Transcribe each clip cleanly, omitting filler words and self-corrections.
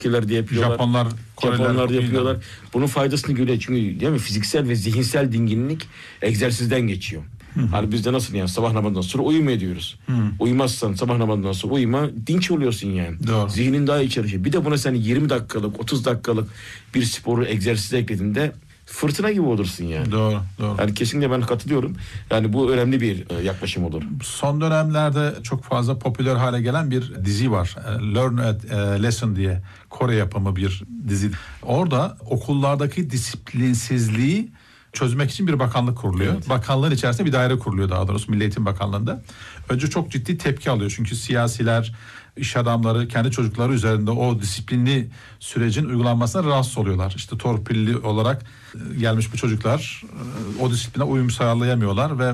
de yapıyorlar. Japonlar da yapıyorlar. Bunun faydasını görüyor çünkü değil mi? Fiziksel ve zihinsel dinginlik egzersizden geçiyor. Hani bizde nasıl yani sabah namazından sonra uyuma ediyoruz. Uyumazsan sabah namazından sonra uyuma, dinç oluyorsun yani. Doğru. Zihnin daha iyi çalışıyor. Bir de buna sen 20 dakikalık 30 dakikalık bir sporu egzersize eklediğinde fırtına gibi olursun yani. Doğru. Yani kesinlikle ben katılıyorum. Yani bu önemli bir yaklaşım olur. Son dönemlerde çok fazla popüler hale gelen bir dizi var. Learn a Lesson diye, Kore yapımı bir dizi. Orada okullardaki disiplinsizliği çözmek için bir bakanlık kuruluyor. Evet. Bakanlığın içerisinde bir daire kuruluyor, daha doğrusu Milli Eğitim Bakanlığı'nda. Önce çok ciddi tepki alıyor. Çünkü siyasiler, iş adamları kendi çocukları üzerinde o disiplinli sürecin uygulanmasına rahatsız oluyorlar. İşte torpilli olarak gelmiş bu çocuklar o disipline uyum sağlayamıyorlar ve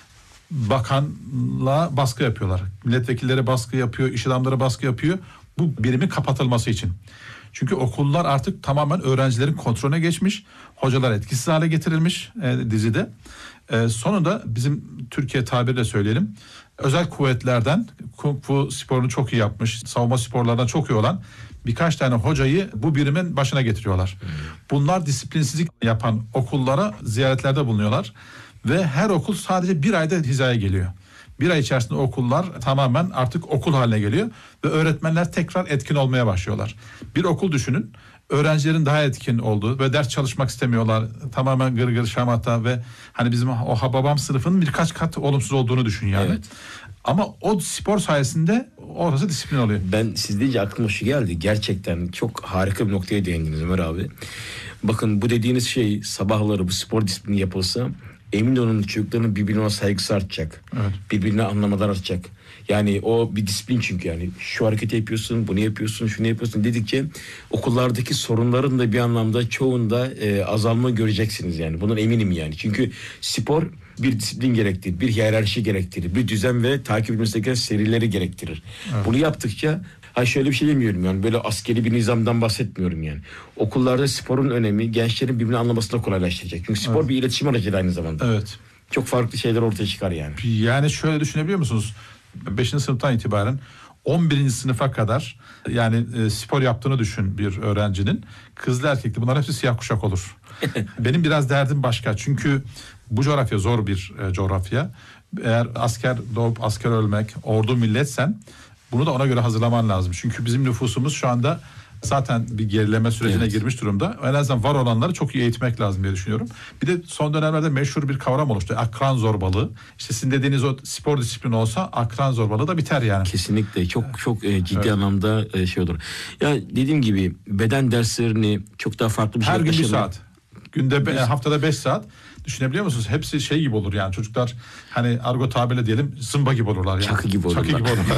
bakanlığa baskı yapıyorlar. Milletvekilleri baskı yapıyor, iş adamları baskı yapıyor bu birimin kapatılması için. Çünkü okullar artık tamamen öğrencilerin kontrolüne geçmiş. Hocalar etkisiz hale getirilmiş dizide. Sonunda bizim Türkiye tabiriyle söyleyelim. Özel kuvvetlerden kung fu sporunu çok iyi yapmış, savunma sporlarından çok iyi olan birkaç tane hocayı bu birimin başına getiriyorlar. Bunlar disiplinsizlik yapan okullara ziyaretlerde bulunuyorlar. Ve her okul sadece bir ayda hizaya geliyor. Bir ay içerisinde okullar tamamen artık okul haline geliyor ve öğretmenler tekrar etkin olmaya başlıyorlar. Bir okul düşünün, öğrencilerin daha etkin olduğu ve ders çalışmak istemiyorlar. Tamamen gırgır şamata ve hani bizim o Hababam sınıfının birkaç kat olumsuz olduğunu düşün yani. Evet. Ama o spor sayesinde orası disiplin oluyor. Ben siz deyince aklıma şu geldi. Gerçekten çok harika bir noktaya değindiniz Ömer abi. Bakın bu dediğiniz şey sabahları bu spor disiplini yapılsa emin olun çocukların birbirine olan saygısı artacak. Evet. Birbirine anlamalar artacak. Yani o bir disiplin çünkü yani şu hareketi yapıyorsun, bunu yapıyorsun, şunu yapıyorsun dedikçe okullardaki sorunların da bir anlamda çoğunda azalma göreceksiniz yani. Bundan eminim yani. Çünkü spor bir disiplin gerektirir, bir hiyerarşi gerektirir, bir düzen ve takip edilmesi gereken serileri gerektirir. Evet. Bunu yaptıkça şöyle bir şey demiyorum yani böyle askeri bir nizamdan bahsetmiyorum yani. Okullarda sporun önemi gençlerin birbirini anlamasına kolaylaştıracak. Çünkü spor evet. bir iletişim aracı aynı zamanda. Evet. Çok farklı şeyler ortaya çıkar yani. Yani şöyle düşünebiliyor musunuz? 5. sınıftan itibaren 11. sınıfa kadar yani spor yaptığını düşün bir öğrencinin. Kızlı erkekli bunlar hepsi siyah kuşak olur. Benim biraz derdim başka. Çünkü bu coğrafya zor bir coğrafya. Eğer asker doğup asker ölmek, ordu milletsen bunu da ona göre hazırlaman lazım. Çünkü bizim nüfusumuz şu anda zaten bir gerileme sürecine girmiş durumda. En azından var olanları çok iyi eğitmek lazım diye düşünüyorum. Bir de son dönemlerde meşhur bir kavram oluştu. Akran zorbalığı. İşte sizin dediğiniz o spor disiplini olsa akran zorbalığı da biter yani. Kesinlikle çok ciddi anlamda şey olur. Ya dediğim gibi beden derslerini çok daha farklı bir şey. Her gün bir saat. Günde haftada 5 saat. Düşünebiliyor musunuz? Hepsi şey gibi olur yani çocuklar hani argo tabirle diyelim zımba gibi olurlar yani. Çakı gibi olurlar.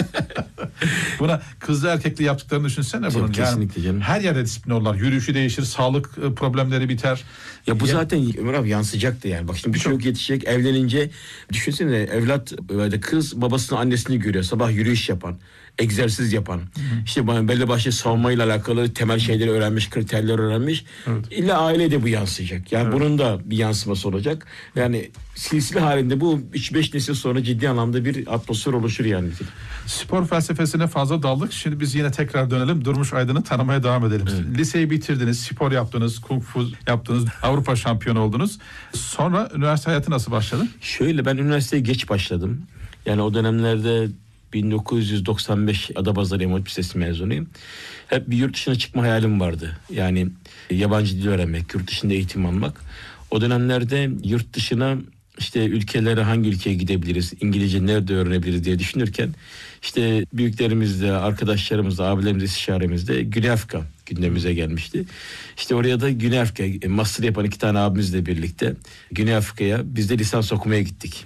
Buna kızlı erkekli yaptıklarını düşünsene bunun. Yani kesinlikle canım. Her yerde disiplin olurlar. Yürüyüşü değişir, sağlık problemleri biter. Ya bu zaten Ömer abi yansıyacaktı yani. Bak şimdi bir çocuk yetişecek evlenince düşünsene evlat kız babasını annesini görüyor. Sabah yürüyüş yapan, egzersiz yapan. İşte belli başlı savunmayla alakalı temel şeyleri öğrenmiş, kriterler öğrenmiş. Evet. İlla ailede bu yansıyacak. Yani bunun da bir yansıması olacak. Yani silsile halinde bu 3-5 nesil sonra ciddi anlamda bir atmosfer oluşur yani. Spor felsefesine fazla daldık. Şimdi biz yine tekrar dönelim. Durmuş Aydın'ı tanımaya devam edelim. Evet. Liseyi bitirdiniz, spor yaptınız, kung fu yaptınız, Avrupa şampiyonu oldunuz. Sonra üniversite hayatı nasıl başladı? Şöyle ben üniversiteye geç başladım. Yani o dönemlerde 1995 Adapazarı İmam Hatip Lisesi mezunuyum. Hep bir yurt dışına çıkma hayalim vardı. Yani yabancı dil öğrenmek, yurt dışında eğitim almak. O dönemlerde yurt dışına işte ülkelere hangi ülkeye gidebiliriz, İngilizce nerede öğrenebiliriz diye düşünürken işte büyüklerimizle, arkadaşlarımızla, abilerimizle istişaremizde Güney Afrika gündemimize gelmişti. İşte oraya da Güney Afrika master yapan 2 tane abimizle birlikte Güney Afrika'ya biz de lisans okumaya gittik.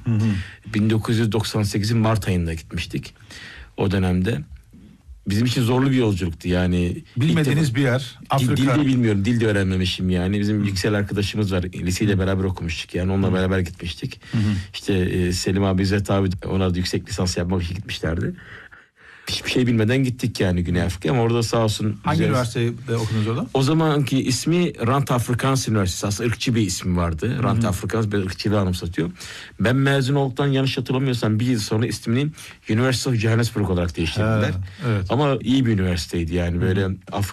1998'in Mart ayında gitmiştik o dönemde. Bizim için zorlu bir yolculuktu yani. Bilmediğiniz bir yer. Afrika. Dil de bilmiyorum. Dil de öğrenmemişim yani. Bizim yüksel arkadaşımız var. Liseyle beraber okumuştuk yani. Onunla beraber gitmiştik. İşte Selim abi, İzzet abi onlar da yüksek lisans yapmak için gitmişlerdi. Hiçbir şey bilmeden gittik yani Güney Afrika'ya ama orada sağ olsun. Hangi üniversitede okudunuz orada? O zamanki ismi Rand Afrikaans Üniversitesi. Aslında ırkçı bir ismi vardı. Rand Afrikaans bir ırkçılığı anımsatıyor. Ben mezun olduktan yanlış hatırlamıyorsam bir yıl sonra ismini University of Johannesburg olarak değiştirdiler. Evet. Ama iyi bir üniversiteydi yani böyle